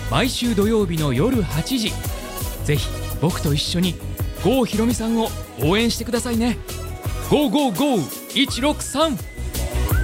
毎週土曜日の夜8時。ぜひ僕と一緒に郷ひろみさんを応援してくださいね。ゴーゴーゴー163。